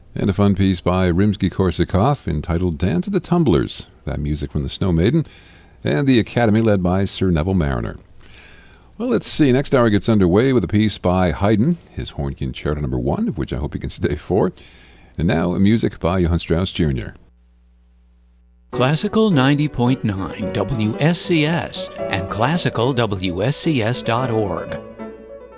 And a fun piece by Rimsky-Korsakov entitled Dance of the Tumblers. That music from the Snow Maiden. And the Academy led by Sir Neville Mariner. Well, let's see. Next hour gets underway with a piece by Haydn, his horn concerto number 1, of which I hope you can stay for. And now, music by Johann Strauss Jr. Classical 90.9 WSCS and classicalwscs.org.